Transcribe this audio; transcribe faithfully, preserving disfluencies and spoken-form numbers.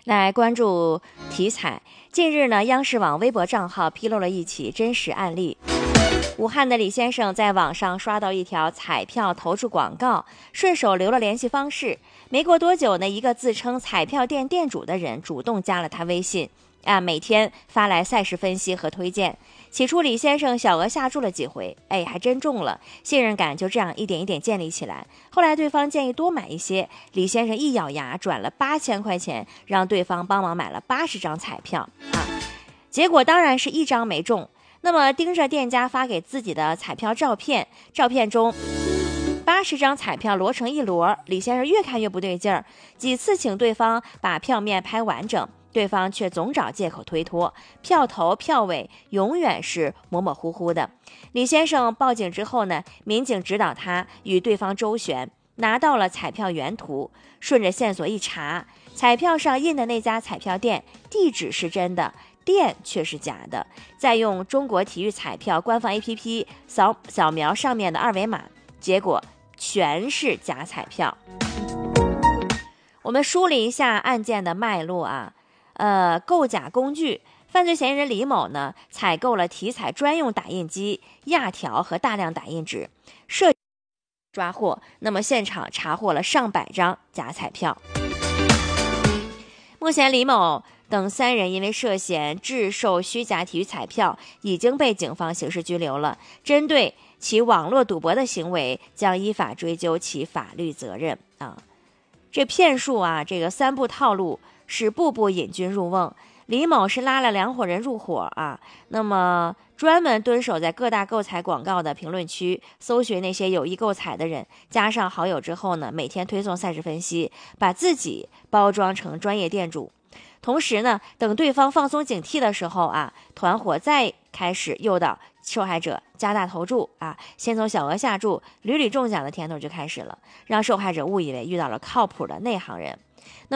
来关注体彩。近日呢，央视网微博账号披露了一起真实案例。武汉的李先生在网上刷到一条彩票投注广告，顺手留了联系方式。没过多久呢，一个自称彩票店店主的人主动加了他微信，啊，每天发来赛事分析和推荐。起初李先生小额下注了几回，哎，还真中了，信任感就这样一点一点建立起来。后来对方建议多买一些，李先生一咬牙转了八千块钱，让对方帮忙买了八十张彩票啊。结果当然是一张没中。那么盯着店家发给自己的彩票照片，照片中八十张彩票摞成一摞，李先生越看越不对劲儿，几次请对方把票面拍完整，对方却总找借口推脱，票头票尾永远是模模糊糊的。李先生报警之后呢，民警指导他与对方周旋，拿到了彩票原图，顺着线索一查，彩票上印的那家彩票店地址是真的，店却是假的。再用中国体育彩票官方 A P P 扫扫描上面的二维码，结果全是假彩票。我们梳理一下案件的脉络啊，呃，购假工具，犯罪嫌疑人李某呢，采购了体彩专用打印机、压条和大量打印纸，涉抓获。那么现场查获了上百张假彩票。目前李某等三人因为涉嫌制售虚假体育彩票，已经被警方刑事拘留了。针对其网络赌博的行为，将依法追究其法律责任啊。这骗术啊，这个三步套路是步步引君入瓮。李某是拉了两伙人入伙啊，那么专门蹲守在各大购彩广告的评论区，搜寻那些有意购彩的人，加上好友之后呢，每天推送赛事分析，把自己包装成专业店主。同时呢，等对方放松警惕的时候啊，团伙再开始诱导受害者加大投注啊，先从小额下注，屡屡中奖的甜头就开始了，让受害者误以为遇到了靠谱的内行人。那